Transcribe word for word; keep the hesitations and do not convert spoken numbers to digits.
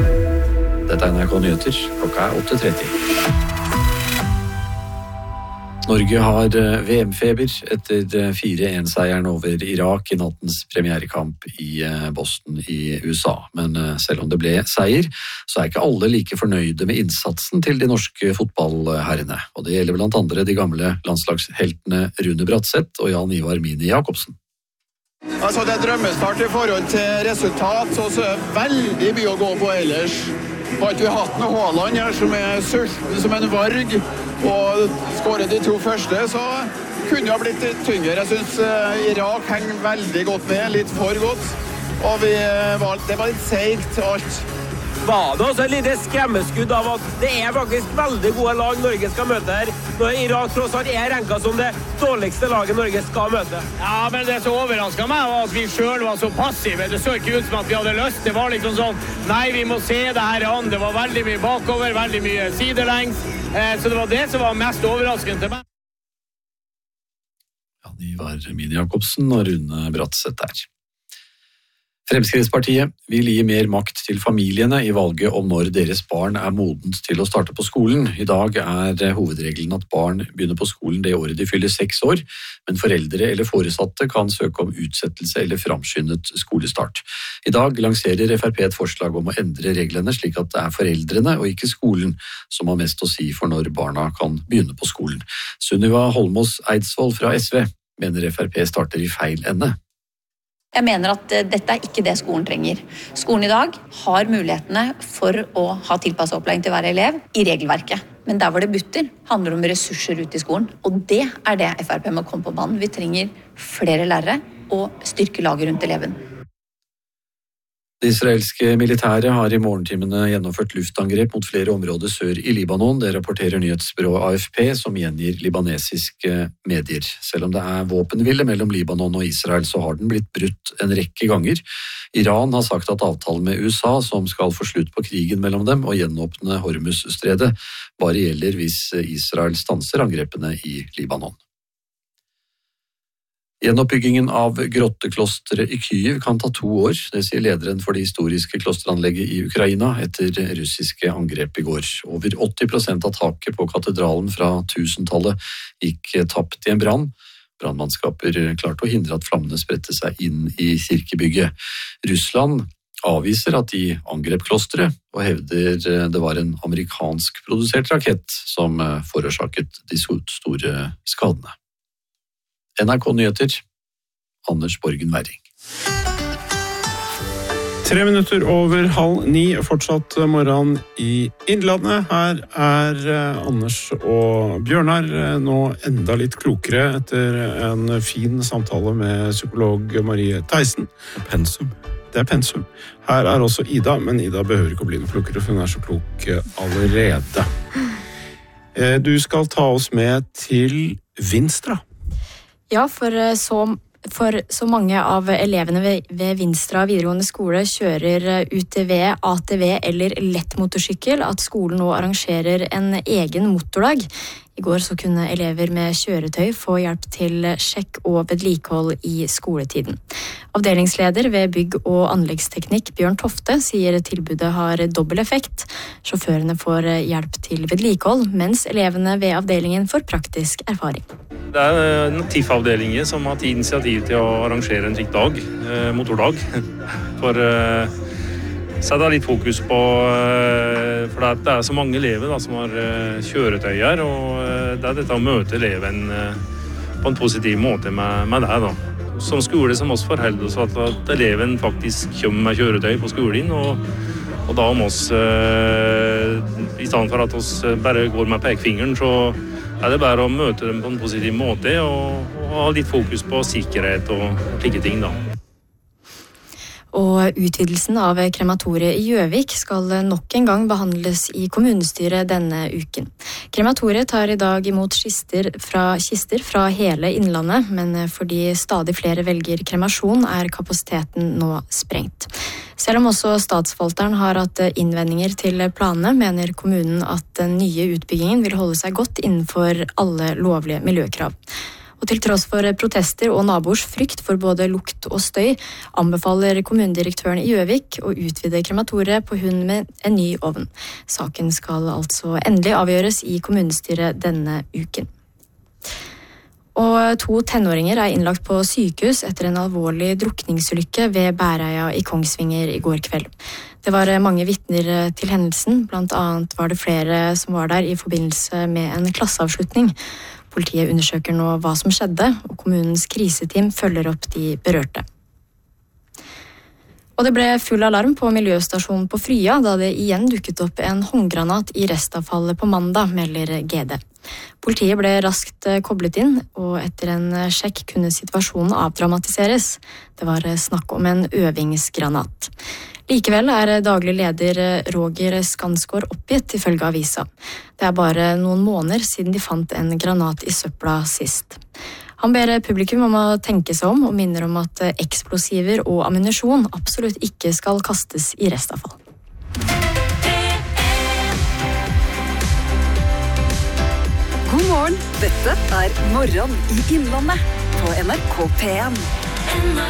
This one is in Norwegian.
Dette er N R K Nyheter, klokka er åtte tretti. Norge har V M-feber etter fire en-seieren over Irak i nattens premierekamp i Boston i U S A. Men selv om det ble seier, så er ikke alle like fornøyde med innsatsen til de norske fotballherrene. Og det gjelder blant andre de gamle landslagsheltene Rune Bratseth og Jan Ivar Mini Jakobsen. Altså det er drømmestart i forhold til resultat, så er det veldig mye å gå på ellers. Har ikke vi hatt med Haaland her som er sulten som en varg og skåret de to første, så kunne det ha blitt tyngre. Jeg synes Irak henger veldig godt med, litt for godt, og vi var, det var litt seigt alt. Var det også et lite skremmeskudd av at det er faktisk veldig gode lag Norge skal møte her, når Irak tross alt er renket som det dårligste laget Norge skal møte. Ja, men det som overrasket meg var at vi selv var så passive. Det så ikke ut som at vi hadde lyst. Det var liksom sånn, nei, vi må se det her an. Det var veldig mye bakover, veldig mye sidelengs. Så det var det som var mest overraskende til meg. Ja, de var Mini Jakobsen og Rune Bratseth der. Fremskrittspartiet vil gi mer makt til familiene i valget om når deres barn er modent til å starte på skolen. I dag er hovedregelen at barn begynner på skolen det året de fyller seks år, men foreldre eller foresatte kan søke om utsettelse eller framskyndet skolestart. I dag lanserer F R P et forslag om å endre reglene slik at det er foreldrene og ikke skolen som har mest å si for når barna kan begynne på skolen. Sunniva Holmås Eidsvoll fra S V mener F R P starter i feil ende. Jeg mener at dette er ikke det skolen trenger. Skolen i dag har mulighetene for å ha tilpasset opplæring til hver elev i regelverket. Men der hvor det butter, handler det om ressurser ut i skolen. Og det er det F R P må komme på banen. Vi trenger flere lærere og styrke laget rundt eleven. Det israelske militæret har i morgentimene gjennomført luftangrep mot flere områder sør i Libanon. Det rapporterer nyhetsbyrået A F P, som gjengir libanesiske medier. Selv om det er våpenhvile mellom Libanon og Israel, så har den blitt brutt en rekke ganger. Iran har sagt at avtalen med U S A, som skal få slutt på krigen mellom dem og gjenåpne Hormuz-stredet, bare gjelder hvis Israel stanser angrepene i Libanon. Gjenoppbyggingen av grotteklosteret i Kyiv kan ta to år, det sier lederen for det historiske klosteranlegget i Ukraina etter russiske angrep i går. Over åtti prosent av taket på katedralen fra tusentallet gikk tapt i en brann. Brannmannskaper klarte å hindre at flammene spredte seg inn i kirkebygget. Russland avviser at de angrep klosteret, og hevder det var en amerikansk produsert rakett som forårsaket de store skadene. N R K Nyheter, Anders Borgen Werring. Tre minutter over halv ni, fortsatt morgen i Innlandet. Her er Anders og Bjørnar nå enda litt klokere etter en fin samtale med psykolog Marie Theisen. Pensum. Det er pensum. Her er også Ida, men Ida behøver ikke å bli noe klokere, for hun er så klok allerede. Du skal ta oss med til Vinstra. Ja, for så, for så mange av elevene ved, ved Vinstra videregående skole kjører U T V, A T V eller lettmotorsykkel at skolen nå arrangerer en egen motordag. I går så kunne elever med kjøretøy få hjelp til sjekk og vedlikehold i skoletiden. Avdelingsleder ved bygg- og anleggsteknikk Bjørn Tofte sier tilbudet har dobbel effekt. Sjåførene får hjelp til vedlikehold, mens elevene ved avdelingen får praktisk erfaring. Det er T I F-avdelingen som har tatt initiativ til å arrangere en slik dag, motordag, for sette litt fokus på, for det er så mange elever da, som har kjøretøy her, og det er dette å møte eleven på en positiv måte med, med det. Da. Som skole som oss forholder oss at, at eleven faktisk kommer med kjøretøy på skolen, og, og da om oss, i stedet for at oss bare går med pekfingeren, så er det bare å møte dem på en positiv måte og, og ha litt fokus på sikkerhet og, og slike ting da. Og utvidelsen av krematoriet i Gjøvik skal nok en gang behandles i kommunestyret denne uken. Krematoriet tar i dag imot kister fra, kister fra hele Innlandet, men fordi stadig flere velger kremasjon er kapasiteten nå sprengt. Selv om også statsforvalteren har hatt innvendinger til planene, mener kommunen at den nye utbyggingen vil holde seg godt innenfor alle lovlige miljøkrav. Og til tross for protester og naboers frykt for både lukt og støy, anbefaler kommunedirektøren i Gjøvik å utvide krematoriet på hund med en ny ovn. Saken skal altså endelig avgjøres i kommunestyret denne uken. Og to tenåringer er innlagt på sykehus etter en alvorlig drukningsulykke ved Bæreia i Kongsvinger i går kveld. Det var mange vitner til hendelsen, blant annet var det flere som var der i forbindelse med en klasseavslutning. Politiet undersøker nå hva som skjedde, og kommunens kriseteam følger opp de berørte. Og det ble full alarm på miljøstasjonen på Frya da det igjen dukket opp en håndgranat i restavfallet på mandag, melder G D. Politiet ble raskt koblet inn, og etter en sjekk kunne situasjonen avdramatiseres. Det var snakk om en øvingsgranat. Likevel er daglig leder Roger Skansgård oppgitt ifølge avisa. Det er bare noen måneder siden de fant en granat i søpla sist. Han ber publikum om å tenke seg om og minner om at eksplosiver og ammunisjon absolutt ikke skal kastes i restavfall. God morgen, dette er Morgen i Innlandet på N R K P en.